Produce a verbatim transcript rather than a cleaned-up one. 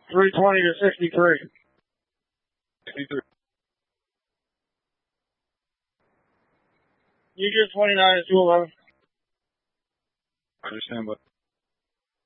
three twenty to sixty-three. sixty-three. You get twenty-nine to two eleven. Understand, but